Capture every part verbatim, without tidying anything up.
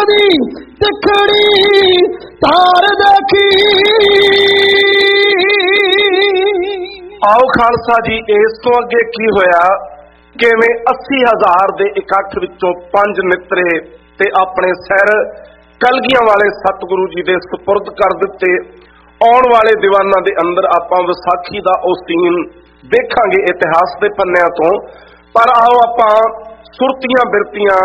दी तिखड़ी तार देखी। आओ खालसा जी, इस तो अगे की होया? किवें अस्सी हजार दे इकट्ठ विचों पंज नित्रे ते अपने सिर कलगियां वाले सतगुरु जी दे सुपुर्द कर दिते। आउण वाले दीवाना दे अंदर आपां विसाखी दा ओ सीन देखांगे इतिहास दे पन्नियां तो। पर आओ आपां सुरतियां बिरतियां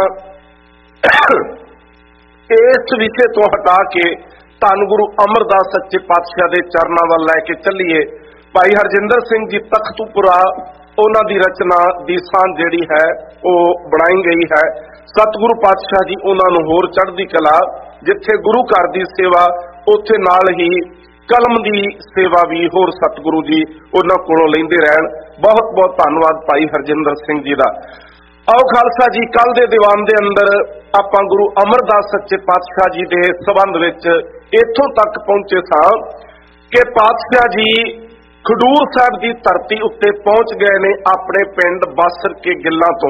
इस विषय तो हटा के धन गुरु अमरदास सच्चे पातशाह दे चरनां वल लै के चलीए। भाई हरजिंदर सिंह जी तख्तूपुरा उन्हां दी रचना दी सांझ जिहड़ी है वो बनाई गई है। सतगुरु पातशाह जी उन्हां नूं होर चढ़दी कला, जिथे गुरु घर दी सेवा उत्थे नाल ही कलम दी सेवा भी होर सतगुरु जी उन्हां कोलों लैंदे रहण। बहुत बहुत धन्नवाद भाई हरजिंदर सिंह जी दा। आओ खालसा जी, कल दे दीवान दे अंदर आपां गुरु अमरदास सच्चे पातशाह जी दे संबंध विच इत्थों तक पहुंचे सां कि पातशाह जी खडूर साहब की धरती उत्ते पहुंच गए ने अपने पिंड बासर के गिल्लां तो।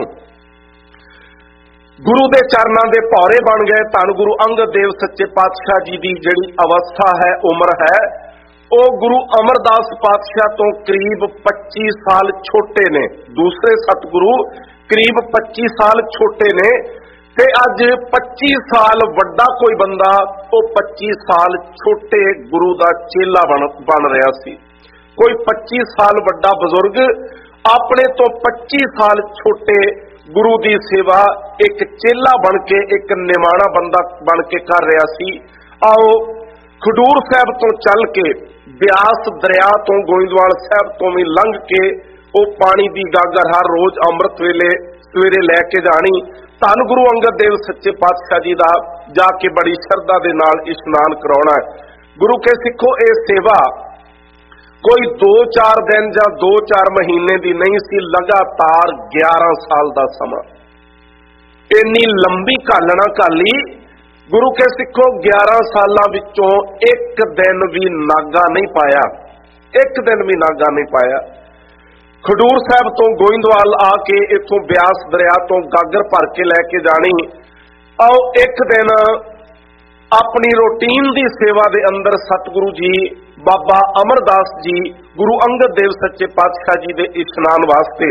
गुरु दे चरनां दे भौरे बन गए। धन गुरु अंगद देव सच्चे पातशाह जी की जिहड़ी अवस्था है, उम्र है, वो गुरु अमरदास पातशाह तो करीब पच्ची साल छोटे ने। दूसरे सतगुरु करीब पच्ची साल छोटे ने ते अज पच्ची साल वड्डा कोई बंदा वो पच्ची साल छोटे गुरु का चेला बन बन रहा सी। कोई पच्ची साल वड्डा बजुर्ग अपने तो पच्ची साल छोटे गुरु की सेवा एक चेला बन के, एक निमाणा बंदा बन के कर रहा सी। आओ खडूर साहब तो चल के ब्यास दरिया तो गोइंदवाल साहब तो भी लंघ के वो पानी की गागर हर रोज अमृत वेले सवेरे लैके जानी। धन गुरु अंगद देव सच्चे पातशाह जी का जाके बड़ी श्रद्धा दे नाल इशनान कराउणा है। गुरु के सिखो ये सेवा कोई दो चार दिन या दो चार महीने की नहीं सी, लगातार ग्यारह साल का समा। इन्नी लंबी घालना घाली। गुरु के सिखो ग्यारह साल विचों एक दिन भी नागा नहीं पाया, एक दिन भी नागा नहीं पाया। खडूर साहब तो गोइंदवाल आके इथों ब्यास दरिया तो गागर भर के लैके जानी। आओ एक दिन अपनी रूटीन की सेवा के अंदर सतगुरु जी बाबा अमरदास जी गुरु अंगद देव सच्चे पातशाह जी के इशनान वास्ते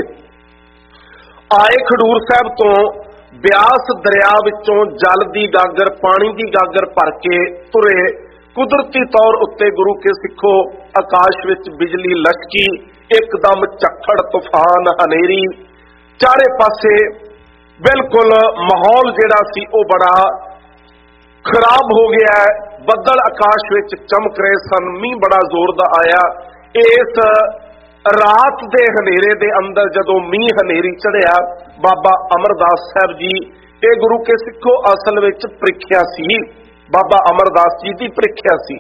आए। खडूर साहब तो ब्यास दरिया विचों जल की गागर, पानी की गागर भर के तुरे। कुदरती तौर उत्ते गुरु के सिखो आकाश विच बिजली लटकी, एकदम झक्खड़ तूफान हनेरी चारे पासे, बिल्कुल माहौल जिहड़ा सी वो बड़ा खराब हो गया है। बदल आकाश विच चमक रहे सन, मींह बड़ा जोर दा आया। इस रात दे हनेरे दे अंदर जदों मींह हनेरी चढ़िया, बाबा अमरदास साहब जी ये गुरु के सिखो असल विच प्रीख्या सी, बाबा अमरदास जी की प्रीख्या सी।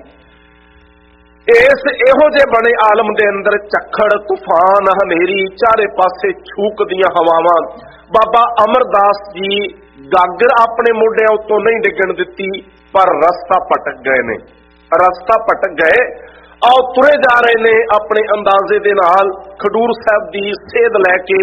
इस इहो जे बने आलम दे अंदर झक्खड़ तूफान हनेरी चारे पासे छूक दियां हवावां, बाबा अमरदास जी गागर अपने मोढियां उत्तों नहीं डिगण दिती, पर रस्ता भटक गए ने, रस्ता भटक गए। आओ तुरे जा रहे ने अपने अंदाजे दे नाल खडूर साहब की सेध लैके।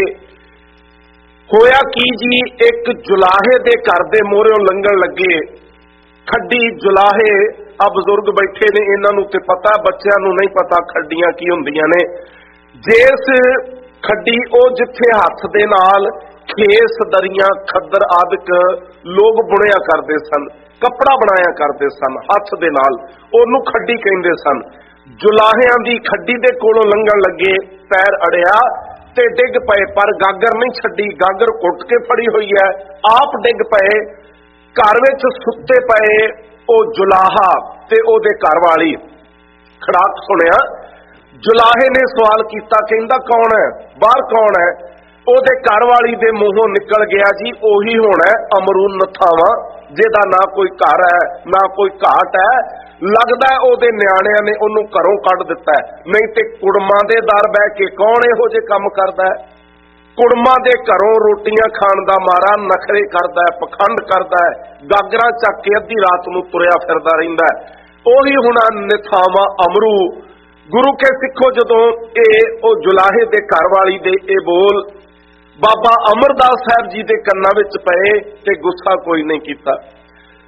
होया की जी, एक जुलाहे दे घर दे मोहरों लंघण लगे। खड्डी जुलाहे आ बजुर्ग बैठे ने, इन्हां नूं ते पता, बच्चिआं नूं नहीं पता खड्डियां की हुंदियां ने। जिस खड्डी ओ जिथे हथ दे नाल खेस दरियां खद्दर आदਿਕ लोग बुणिया करते सन, कपड़ा बनाया करते सन हथ दे नाल, ओनू खड्डी कहंदे सन। जुलाहियां दी खड्डी दे कोलों लंघण लगे, पैर अड़िया ते डिग पए, पर गागर नहीं छड्डी, गागर घुट के फड़ी हुई है, आप डिग पए। घर विच सुत्ते पए ओ जुलाहा ते ओदे घर वाली। खड़ाक सुनिया, जुलाहे ने सवाल किया, कहंदा कौन है, बाहर कौन है? ओदे घर वाली दे मूहों निकल गया जी, ओही होना अमरून नथावा, जिहदा ना कोई घर है ना कोई घाट है। लगदा है ओदे न्याणिਆਂ ने ओनू घरों कढ दिता है, नहीं ते कुड़मां दे दर बह के कौन इहो जे काम करदा है? कुड़मां दे घरों रोटियां खाण दा मारा नखरे करदा है, पखंड करदा है, गागरां चक के अद्धी रात नूं तुरिया फिरदा रहिंदा है। ओही हुणा निथावा अमरू। गुरु के सिखो जदों ए ओ जुलाहे दे घर वाली दे ए बोल बाबा अमरदास साहब जी के कन्ना विच पए ते गुस्सा कोई नहीं कीता।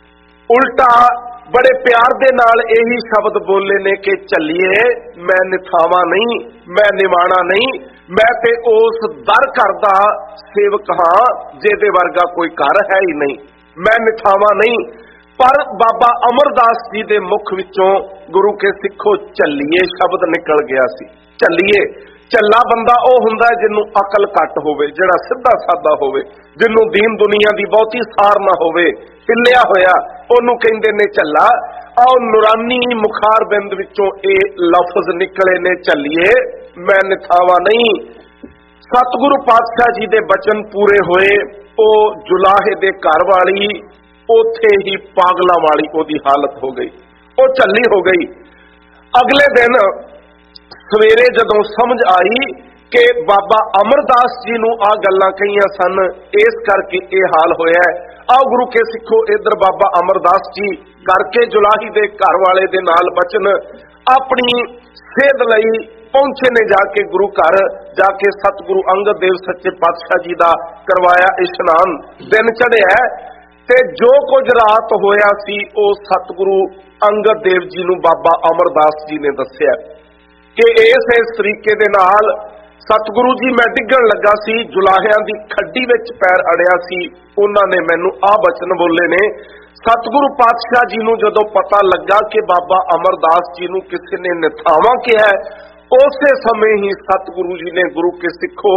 ਉਲਟਾ बड़े प्यार दे नाल यही शब्द बोले ने कि चलिए मैं निथावा नहीं, मैं निवाणा नहीं, मैं ते उस दर घर दा सेवक हाँ जेदे वर्गा कोई घर है ही नहीं, मैं निथावा नहीं। पर बाबा अमरदास जी दे मुख विचों गुरु के सिखो चलिए शब्द निकल गया सी। चलिए झल्ला बंदा ਉਹ ਹੁੰਦਾ ਜਿਹਨੂੰ अकल घट होवे, ਜਿਹੜਾ ਸਿੱਧਾ ਸਾਦਾ ਹੋਵੇ, ਜਿਹਨੂੰ दीन दुनिया ਦੀ ਬਹੁਤੀ ਸਾਰ ਨਾ ਹੋਵੇ, ਹਿੱਲਿਆ ਹੋਇਆ, ਉਹਨੂੰ ਕਹਿੰਦੇ ਨੇ ਝੱਲਾ। ਆਹ ਨੂਰਾਨੀ ਮੁਖਾਰ ਬਿੰਦ ਵਿੱਚੋਂ ਇਹ ਲਫ਼ਜ਼ ਨਿਕਲੇ ਨੇ ਝੱਲੀਏ ਮੈਂ ਨਿਥਾਵਾ ਨਹੀਂ। ਸਤਿਗੁਰੂ ਪਾਤਸ਼ਾਹ ਜੀ ਦੇ ਬਚਨ ਪੂਰੇ ਹੋਏ। ਉਹ ਜੁਲਾਹੇ ਦੇ ਘਰ ਵਾਲੀ ਉੱਥੇ ਹੀ ਪਾਗਲਾਂ ਵਾਲੀ ਉਹਦੀ ਹਾਲਤ ਹੋ ਗਈ, ਉਹ ਝੱਲੀ ਹੋ ਗਈ। ਅਗਲੇ ਦਿਨ ਸਵੇਰੇ ਜਦੋਂ ਸਮਝ ਆਈ ਕਿ ਬਾਬਾ ਅਮਰਦਾਸ ਜੀ ਨੂੰ ਆ ਗੱਲਾਂ ਕਹੀਆਂ ਸਨ, ਇਸ ਕਰਕੇ ਇਹ ਹਾਲ ਹੋਇਆ। ਆਓ ਗੁਰੂ ਕੇ ਸਿੱਖੋ ਇਧਰ ਬਾਬਾ ਅਮਰਦਾਸ ਜੀ ਕਰਕੇ ਜੁਲਾਹੀ ਦੇ ਘਰ ਵਾਲੇ ਦੇ ਨਾਲ ਬਚਨ ਆਪਣੀ ਸੇਧ ਲਈ ਪਹੁੰਚੇ ਨੇ। ਜਾ ਕੇ ਗੁਰੂ ਘਰ ਜਾ ਕੇ ਸਤਿਗੁਰੂ ਅੰਗਦ ਦੇਵ ਸੱਚੇ ਪਾਤਸ਼ਾਹ ਜੀ ਦਾ ਕਰਵਾਇਆ ਇਸ਼ਨਾਨ। ਦਿਨ ਚੜ੍ਹਿਆ ਤੇ ਜੋ ਕੁਝ ਰਾਤ ਹੋਇਆ ਸੀ ਉਹ ਸਤਿਗੁਰੂ ਅੰਗਦ ਦੇਵ ਜੀ ਨੂੰ ਬਾਬਾ ਅਮਰਦਾਸ ਜੀ ਨੇ ਦੱਸਿਆ ਕਿ ਇਸ ਇਸ ਤਰੀਕੇ ਦੇ ਨਾਲ ਸਤਿਗੁਰੂ ਜੀ ਮੈਂ ਡਿੱਗਣ ਲੱਗਾ ਸੀ, ਜੁਲਾਹਿਆਂ ਦੀ ਖੱਡੀ ਵਿੱਚ ਪੈਰ ਅੜਿਆ ਸੀ, ਉਹਨਾਂ ਨੇ ਮੈਨੂੰ ਆਹ ਬਚਨ ਬੋਲੇ ਨੇ। ਸਤਿਗੁਰੂ ਪਾਤਸ਼ਾਹ ਜੀ ਨੂੰ ਜਦੋਂ ਪਤਾ ਲੱਗਾ ਕਿ ਬਾਬਾ ਅਮਰਦਾਸ ਜੀ ਨੂੰ ਕਿਸੇ ਨੇ ਨਿਥਾਵਾਂ ਕਿਹਾ, ਉਸੇ ਸਮੇਂ ਹੀ ਸਤਿਗੁਰੂ ਜੀ ਨੇ ਗੁਰੂ ਕੇ ਸਿੱਖੋ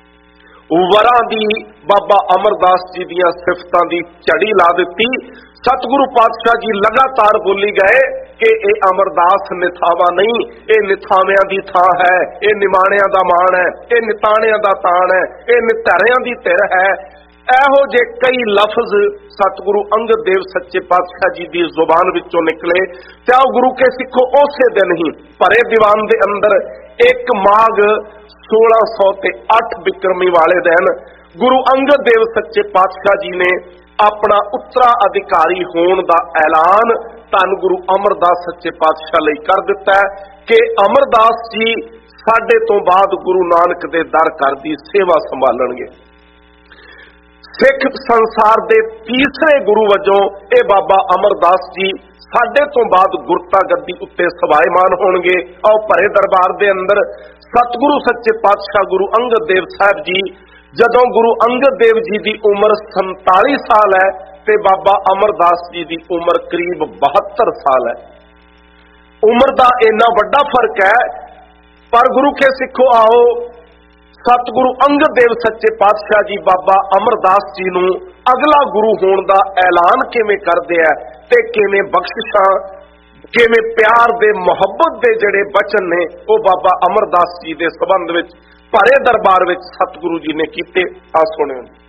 ਵਰਾਂ ਦੀ ਬਾਬਾ ਅਮਰਦਾਸ ਜੀ ਦੀਆਂ ਸਿਫਤਾਂ ਦੀ ਝੜੀ ਲਾ ਦਿੱਤੀ। ਸਤਿਗੁਰੂ ਪਾਤਸ਼ਾਹ ਜੀ ਲਗਾਤਾਰ ਬੋਲੀ ਗਏ ਕਿ ਇਹ ਅਮਰਦਾਸ ਨਿਥਾਵਾ ਨਹੀਂ, ਇਹ ਨਿਥਾਵਿਆਂ ਦੀ ਥਾਂ ਹੈ, ਇਹ ਨਿਮਾਣਿਆਂ ਦਾ ਮਾਣ ਹੈ, ਇਹ ਨਿਤਾਣਿਆਂ ਦਾ ਤਾਣ ਹੈ, ਇਹ ਨਿਤਾਰਿਆਂ ਦੀ ਧਿਰ ਹੈ। ਇਹੋ ਜੇ ਕਈ ਲਫ਼ਜ਼ ਸਤਿਗੁਰੂ ਅੰਗਦ ਦੇਵ ਸੱਚੇ ਪਾਤਸ਼ਾਹ ਜੀ ਦੀ ਜ਼ੁਬਾਨ ਵਿੱਚੋਂ ਨਿਕਲੇ ਤੇ ਆਓ ਗੁਰੂ ਕੇ ਸਿੱਖੋ ਉਸੇ ਦਿਨ ਹੀ ਭਰੇ ਦੀਵਾਨ ਦੇ ਅੰਦਰ ਇੱਕ ਮਾਘ सोलह सौ ते अठ बिक्रमी वाले दिन गुरु अंगद देव सच्चे पातशाह जी ने अपना उत्तरा अधिकारी होने का ऐलान धन गुरु अमरदास सच्चे पातशाह लई कर दिता है कि अमरदास जी साडे तो बाद गुरु नानक दे दर घर दी सेवा संभालणगे। सिख संसार दे तीसरे गुरु वजों ए बाबा अमरदास जी साडे तो बाद गुरता गद्दी उत्ते सवायमान होणगे। आओ भरे दरबार दे अंदर सतगुरु सच्चे पातशाह गुरु अंगद देव साहब जी जदों गुरु अंगद देव जी की उम्र संताली साल है ते बाबा अमरदास जी की उम्र करीब बहत्तर साल है। उम्र का इन्ना वड्डा फर्क है, पर गुरु के सिखो आओ सतगुरु अंगद देव सच्चे पातशाह जी बाबा अमरदास जी नूं अगला गुरु होने का ऐलान किवें करदे है ते किवें बख्शिशां किवें प्यार दे मुहब्बत दे जिहड़े बचन ने वो बाबा अमरदास जी दे संबंध विच भरे दरबार विच सतगुरु जी ने कीते। आ सुणिओ।